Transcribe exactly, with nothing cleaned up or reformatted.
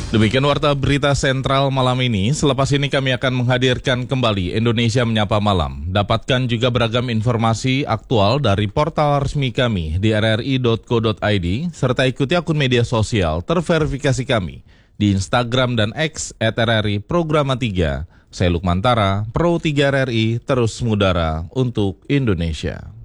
Demikian warta berita sentral malam ini. Selepas ini kami akan menghadirkan kembali Indonesia Menyapa Malam. Dapatkan juga beragam informasi aktual dari portal resmi kami di r r i dot co dot i d serta ikuti akun media sosial terverifikasi kami di Instagram dan X at r r i programa tiga. Saya Lukman Tara, Pro tiga R R I, terus mengudara untuk Indonesia.